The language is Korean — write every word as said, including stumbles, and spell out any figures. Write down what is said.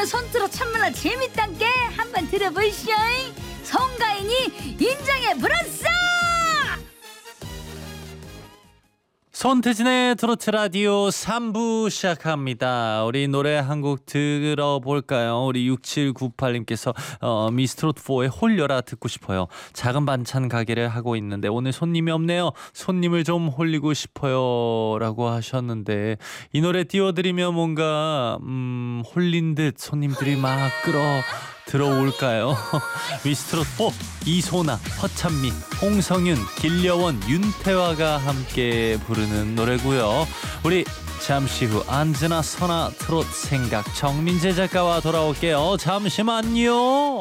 손트로 참말로 재밌단게 한번 들어보시오. 송가인이 인정해 불었어. 손태진의 트로트 라디오 삼 부 시작합니다. 우리 노래 한 곡 들어볼까요? 우리 육칠구팔님께서 어, 미스트롯사의 홀려라 듣고 싶어요. 작은 반찬 가게를 하고 있는데 오늘 손님이 없네요. 손님을 좀 홀리고 싶어요 라고 하셨는데 이 노래 띄워드리면 뭔가 음, 홀린 듯 손님들이 막 끌어 들어올까요? 미스트롯사 이소나, 허찬미, 홍성윤, 길려원, 윤태화가 함께 부르는 노래고요. 우리 잠시 후 안즈나 선아 트롯 생각 정민재 작가와 돌아올게요. 잠시만요.